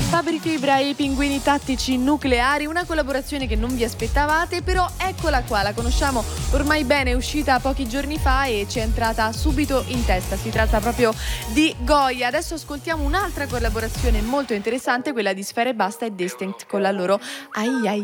Fabri Fibra e i Pinguini Tattici Nucleari, una collaborazione che non vi aspettavate, però eccola qua, la conosciamo ormai bene, è uscita pochi giorni fa e ci è entrata subito in testa. Si tratta proprio di Goya. Adesso ascoltiamo un'altra collaborazione molto interessante, quella di Sfera Ebbasta e Distinct con la loro Ai Ai.